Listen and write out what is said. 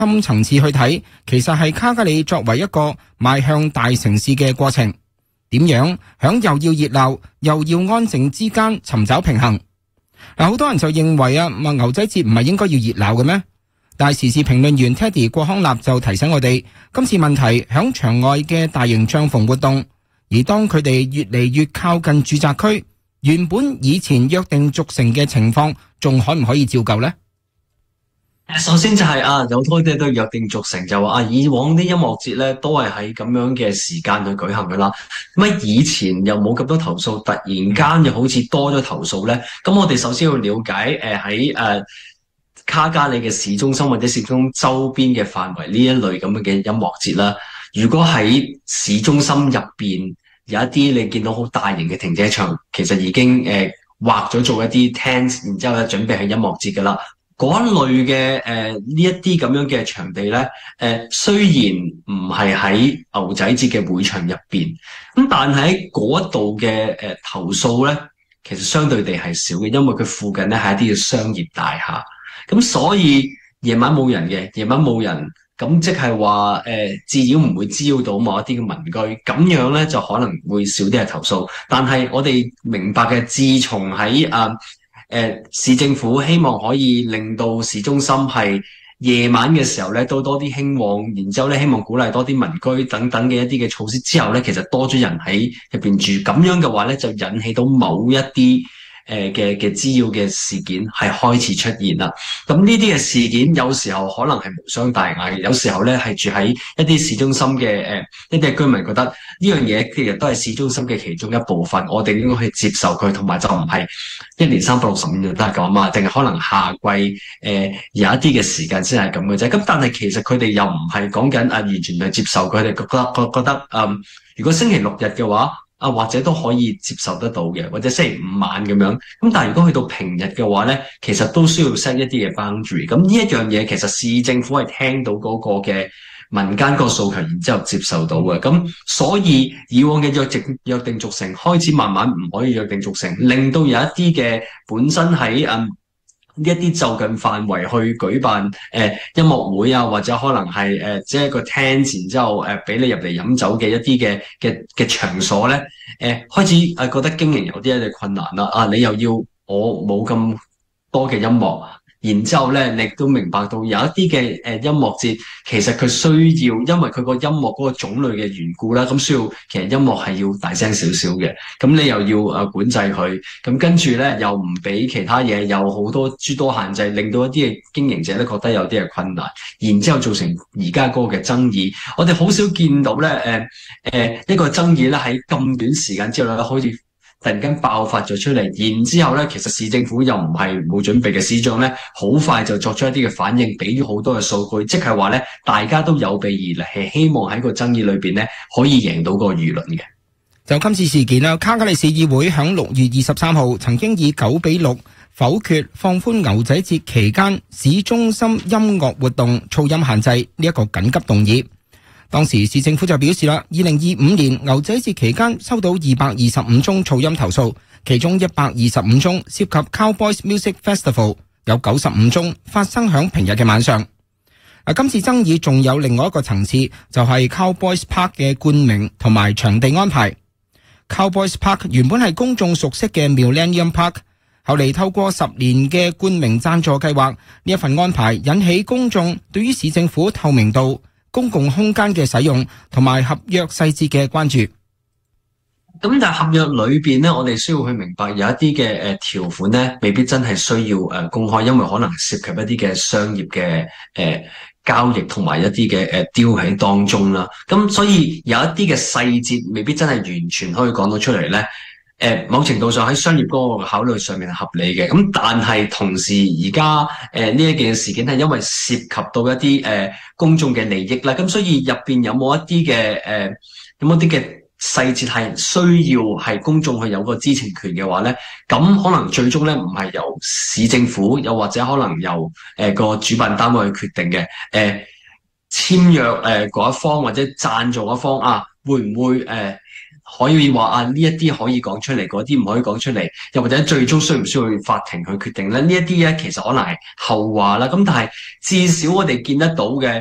深層次去睇，其實係卡加里作為一個邁向大城市嘅過程，點樣響又要熱鬧又要安靜之間尋找平衡。好多人就認為牛仔節唔係應該要熱鬧嘅咩？但係時事評論員 Teddy 郭康立就提醒我哋，今次問題響場外嘅大型帳篷活動，而當佢哋越嚟越靠近住宅區，原本以前約定俗成嘅情況，仲可唔可以照舊呢？ 首先就係有好多都約定俗成，就話以往啲音樂節咧都係喺咁樣嘅時間去舉行噶啦。咁以前又冇咁多投訴，突然間又好似多咗投訴咧。咁我哋首先要了解喺卡加里嘅市中心或者市中心周邊嘅範圍呢一類咁樣嘅音樂節啦。如果喺市中心入邊有一啲你見到好大型嘅停車場，其實已經劃咗做一啲 tent， 然之後咧準備係音樂節噶啦。嗰一類嘅呢一啲咁樣嘅場地咧，雖然唔係喺牛仔節嘅會場入邊，咁但係喺嗰度嘅投訴咧，其實相對地係少嘅，因為佢附近咧係一啲嘅商業大廈，咁所以夜晚冇人嘅，夜晚冇人，咁即係話至少唔會滋擾到某一啲嘅民居，咁樣咧就可能會少啲嘅投訴。但係我哋明白嘅，自從喺市政府希望可以令到市中心係夜晚嘅時候咧都多啲興旺，然之後咧希望鼓勵多啲民居等等嘅一啲嘅措施之後咧，其實多咗人喺入邊住，咁樣嘅話咧就引起到某一啲嘅滋擾嘅事件係開始出現啦。咁呢啲嘅事件有時候可能係無傷大雅嘅，有時候咧係住喺一啲市中心嘅一啲居民覺得呢樣嘢其實都係市中心嘅其中一部分，我哋應該去接受佢，同埋就唔係1年365日都係咁啊，定係可能夏季有一啲嘅時間先係咁嘅啫。咁但係其實佢哋又唔係講緊完全去接受，佢哋覺得如果星期六日嘅話，或者都可以接受得到嘅，或者星期5晚咁樣。咁但係如果去到平日嘅話咧，其實都需要 set 一啲嘅 boundary。咁呢一樣嘢其實市政府係聽到嗰個嘅民間個訴求，然之後接受到嘅。咁所以以往嘅約定俗成開始慢慢唔可以約定俗成，令到有一啲嘅本身喺呢一啲就近範圍去舉辦音樂會啊，或者可能係即係一個 tent， 然之後俾你入嚟飲酒嘅一啲嘅場所咧，開始覺得經營有啲一啲困難啦。你又要我冇咁多嘅音樂，然之後咧你都明白到有一啲嘅音樂節其實佢需要，因為佢個音樂嗰個種類嘅緣故啦，咁需要其實音樂係要大聲少少嘅，咁你又要管制佢，咁跟住咧又唔俾其他嘢，又好多諸多限制，令到一啲嘅經營者咧覺得有啲嘅困難，然之後造成而家嗰個嘅爭議。我哋好少見到咧一個爭議咧喺咁短時間之後咧開始突然間爆發咗出嚟，然之後咧，其實市政府又唔係冇準備嘅，市長咧好快就作出一啲嘅反應，俾咗好多嘅數據，即係話咧，大家都有備而嚟，係希望喺個爭議裏邊咧可以贏到個輿論嘅。 就今次事件啦，卡加里市議會響6月23號曾經以9-6否決放寬牛仔節期間市中心音樂活動噪音限制呢一個緊急動議。當時市政府就表示啦，2025年牛仔節期間收到225宗噪音投訴，其中125宗涉及 Cowboys Music Festival， 有95宗發生響平日嘅晚上。今次爭議仲有另外一個層次，就係 Cowboys Park 嘅冠名同埋場地安排。Cowboys Park 原本係公眾熟悉嘅 Millennium Park， 後嚟透過10年嘅冠名贊助計劃，呢一份安排引起公眾對於市政府透明度、公共空間嘅使用同埋合約細節嘅關注。 咁但係合約裏邊咧，我哋需要去明白有一啲嘅條款咧，未必真係需要公開，因為可能涉及一啲嘅商業嘅交易同埋一啲嘅deal喺當中啦。咁所以有一啲嘅細節未必真係完全可以講到出嚟咧。某程度上喺商業嗰個考慮上面係合理嘅，咁但係同時而家呢一件事件係因為涉及到一啲公眾嘅利益啦，咁所以入邊有冇一啲嘅細節係需要係公眾去有個知情權嘅話咧，咁可能最終咧唔係由市政府，又或者可能由個主辦單位去決定嘅。簽約嗰一方或者贊助一方會唔會可以話啊呢一啲可以講出嚟，嗰啲唔可以講出嚟，又或者最終需唔需要法庭去決定咧？呢一啲咧其實可能係後話啦。咁但係至少我哋見得到嘅。